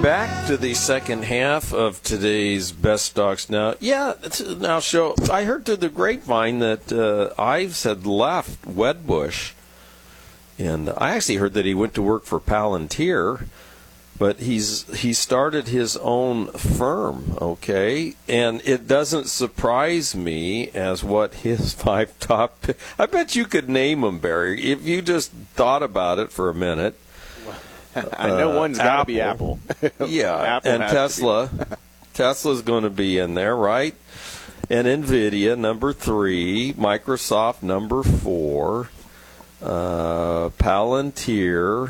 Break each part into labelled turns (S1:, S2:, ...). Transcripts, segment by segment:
S1: back to the second half of today's Best Stocks Now. I heard through the grapevine that Ives had left Wedbush, and I actually heard that he went to work for Palantir, but he started his own firm, okay? And it doesn't surprise me as what his 5 top... I bet you could name them, Barry, if you just thought about it for a minute.
S2: I know one's got to be Apple.
S1: Yeah,
S2: Apple
S1: and Tesla. Tesla's going to be in there, right? And NVIDIA, number 3. Microsoft, number 4. Palantir,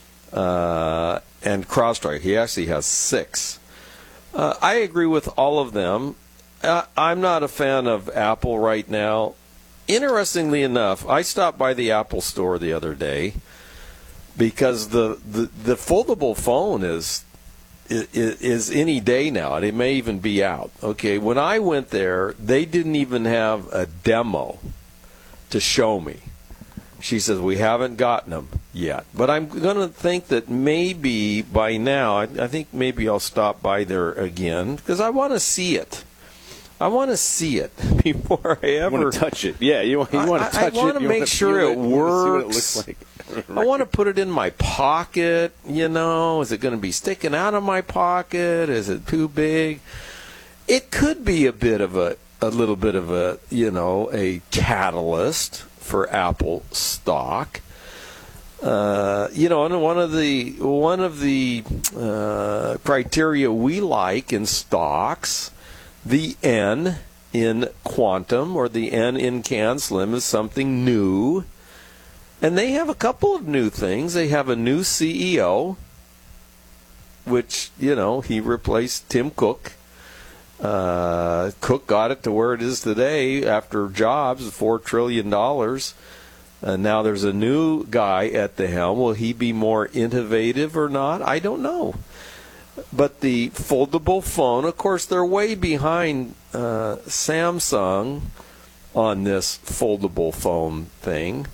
S1: and CrowdStrike. He actually has 6. I agree with all of them. I'm not a fan of Apple right now. Interestingly enough, I stopped by the Apple store the other day, because the foldable phone is any day now, and it may even be out. Okay, when I went there, they didn't even have a demo to show me. She says, we haven't gotten them yet. But I'm going to think that maybe by now, I think maybe I'll stop by there again, because I want to see it. I want to see it before I ever...
S2: You want to touch it. Yeah, you want to touch it.
S1: I want to make sure it works.
S2: See what it looks like. Right.
S1: I want to put it in my pocket, Is it going to be sticking out of my pocket? Is it too big? It could be a little bit of a a catalyst for Apple stock. And one of the criteria we like in stocks, the N in Quantum or the N in CanSlim is something new. And they have a couple of new things. They have a new CEO, which, he replaced Tim Cook. Cook got it to where it is today after Jobs, $4 trillion. Now there's a new guy at the helm. Will he be more innovative or not? I don't know. But the foldable phone, of course, they're way behind Samsung on this foldable phone thing.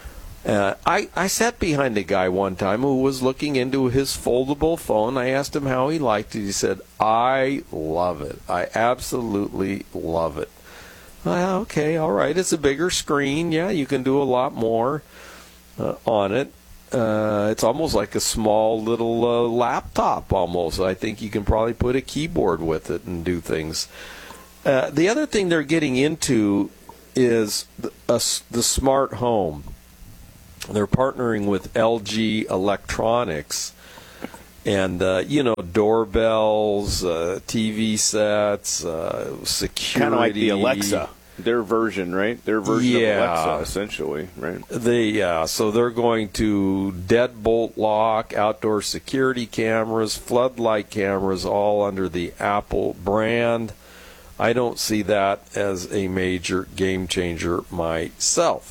S1: I sat behind a guy one time who was looking into his foldable phone. I asked him how he liked it. He said, I love it. I absolutely love it. Well, okay, all right. It's a bigger screen. Yeah, you can do a lot more on it. It's almost like a small little laptop almost. I think you can probably put a keyboard with it and do things. The other thing they're getting into is the smart home. They're partnering with LG Electronics, and doorbells, TV sets, security.
S2: Kind of like the Alexa, their version, right? Their version of Alexa, essentially, right?
S1: So they're going to deadbolt lock, outdoor security cameras, floodlight cameras, all under the Apple brand. I don't see that as a major game changer myself.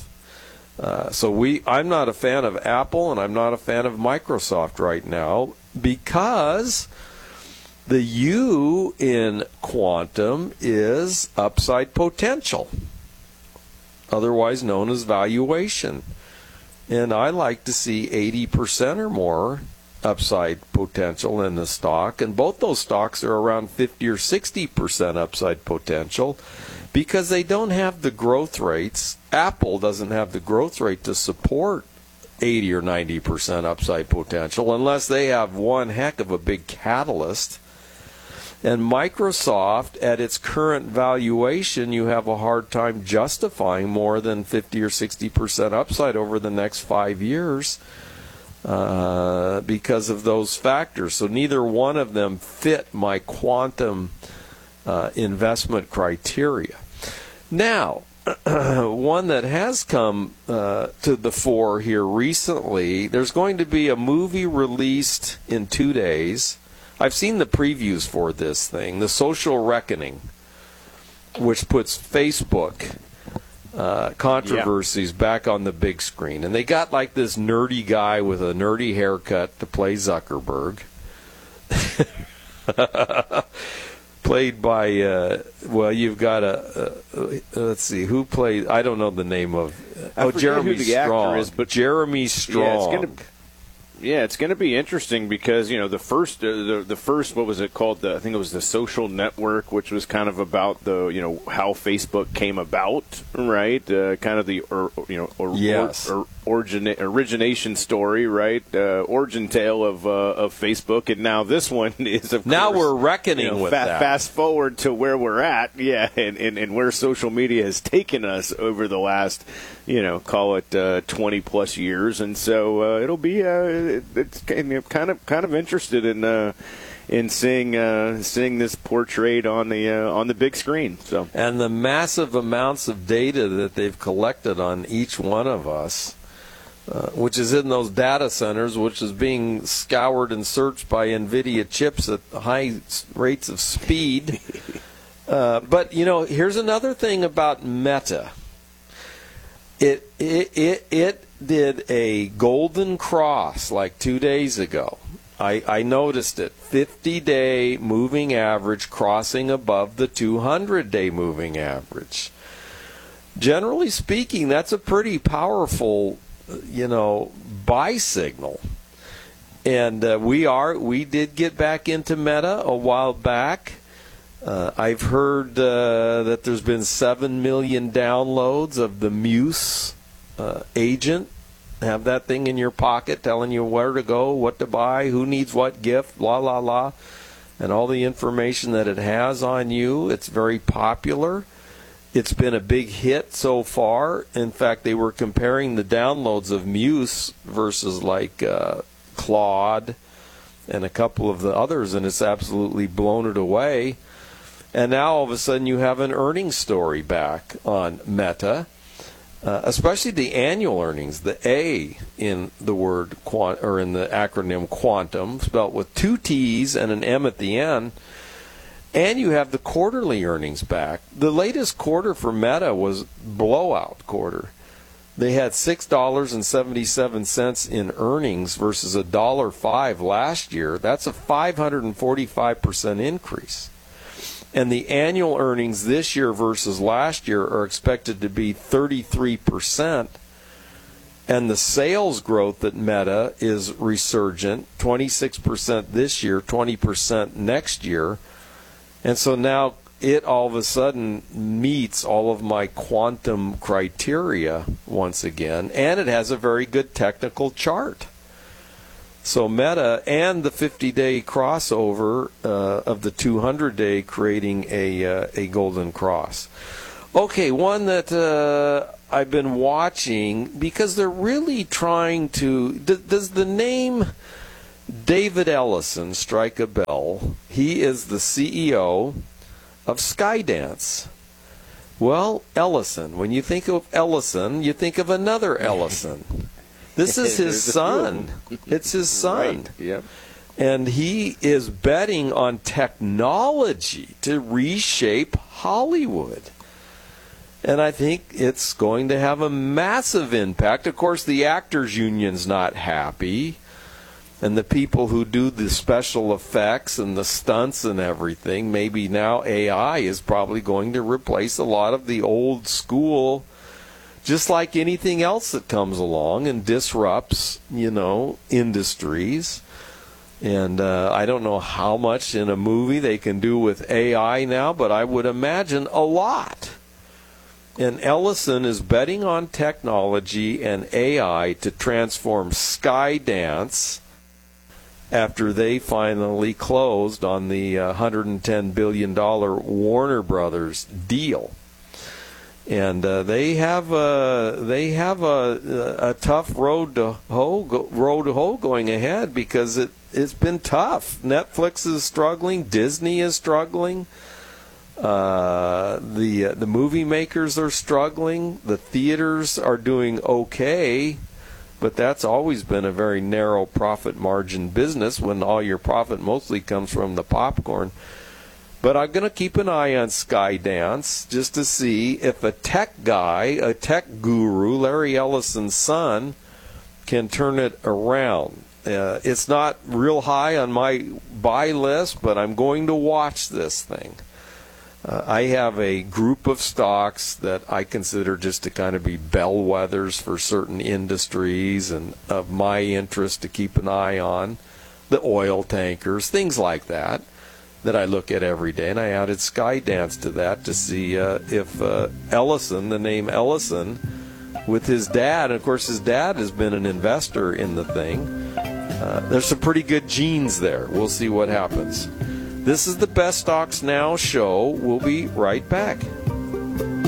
S1: I'm not a fan of Apple, and I'm not a fan of Microsoft right now, because the U in Quantum is upside potential, otherwise known as valuation. And I like to see 80% or more upside potential in the stock, and both those stocks are around 50 or 60% upside potential, because they don't have the growth rates. Apple doesn't have the growth rate to support 80 or 90% upside potential unless they have one heck of a big catalyst. And Microsoft, at its current valuation, you have a hard time justifying more than 50 or 60% upside over the next 5 years because of those factors. So neither one of them fit my quantum investment criteria. Now, one that has come to the fore here recently, there's going to be a movie released in 2 days. I've seen the previews for this thing, The Social Reckoning, which puts Facebook controversies back on the big screen. And they got like this nerdy guy with a nerdy haircut to play Zuckerberg. Played by, you've got let's see, who played, I don't know the name of, Jeremy
S2: who the
S1: Strong.
S2: actor is, but
S1: Jeremy Strong.
S2: Yeah, Yeah, it's going to be interesting because, the first what was it called? I think it was the Social Network, which was kind of about the how Facebook came about, right? Kind of the origination story, right? Origin tale of Facebook, and now this one is of
S1: now
S2: course,
S1: we're reckoning with that.
S2: Fast forward to where we're at, and where social media has taken us over the last call it 20 plus years, and so it'll be it's kind of interested in seeing this portrayed on the big screen. So,
S1: and the massive amounts of data that they've collected on each one of us, which is in those data centers, which is being scoured and searched by NVIDIA chips at high rates of speed. But here's another thing about Meta. It did a golden cross like 2 days ago. I noticed it. 50-day moving average crossing above the 200-day moving average. Generally speaking, that's a pretty powerful, buy signal. And we did get back into Meta a while back. I've heard that there's been 7 million downloads of the Muse agent. Have that thing in your pocket telling you where to go, what to buy, who needs what gift, la, la, la, and all the information that it has on you. It's very popular. It's been a big hit so far. In fact, they were comparing the downloads of Muse versus like Claude and a couple of the others, and it's absolutely blown it away. And now all of a sudden you have an earnings story back on Meta, especially the annual earnings, the A in the word or in the acronym quantum, spelled with 2 T's and an M at the end. And you have the quarterly earnings back. The latest quarter for Meta was blowout quarter. They had $6.77 in earnings versus $1.05 last year. That's a 545% increase. And the annual earnings this year versus last year are expected to be 33%. And the sales growth at Meta is resurgent, 26% this year, 20% next year. And so now it all of a sudden meets all of my quantum criteria once again, and it has a very good technical chart. So Meta and the 50-day crossover of the 200-day creating a golden cross. Okay, one that I've been watching because they're really trying to... Does the name David Ellison strike a bell? He is the CEO of Skydance. Well, Ellison, when you think of Ellison, you think of another Ellison. This is his son. It's his son.
S2: Right. Yep.
S1: And he is betting on technology to reshape Hollywood. And I think it's going to have a massive impact. Of course, the actors union's not happy. And the people who do the special effects and the stunts and everything, maybe now AI is probably going to replace a lot of the old school, just like anything else that comes along and disrupts, industries. And I don't know how much in a movie they can do with AI now, but I would imagine a lot. And Ellison is betting on technology and AI to transform Skydance after they finally closed on the $110 billion Warner Brothers deal. And they have a tough road to hoe going ahead because it's been tough. Netflix is struggling, Disney is struggling, the movie makers are struggling, the theaters are doing okay, but that's always been a very narrow profit margin business when all your profit mostly comes from the popcorn. But I'm going to keep an eye on Skydance just to see if a tech guy, a tech guru, Larry Ellison's son, can turn it around. It's not real high on my buy list, but I'm going to watch this thing. I have a group of stocks that I consider just to kind of be bellwethers for certain industries and of my interest to keep an eye on. The oil tankers, things like that I look at every day. And I added Skydance to that to see if Ellison, the name Ellison, with his dad, and of course his dad has been an investor in the thing. There's some pretty good genes there. We'll see what happens. This is the Best Stocks Now show. We'll be right back.